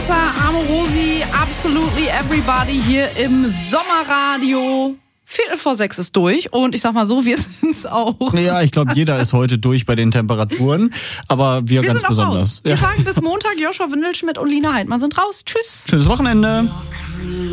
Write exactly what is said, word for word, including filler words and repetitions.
Vanessa Amorosi, Absolutely Everybody hier im Sommerradio. Viertel vor sechs ist durch und ich sag mal so, wir sind's auch. Ja, ich glaube, jeder ist heute durch bei den Temperaturen, aber wir, wir ganz sind auch besonders. Raus. Wir Ja. sagen bis Montag, Joshua Windelschmidt und Lina Heidmann sind raus. Tschüss. Schönes Wochenende.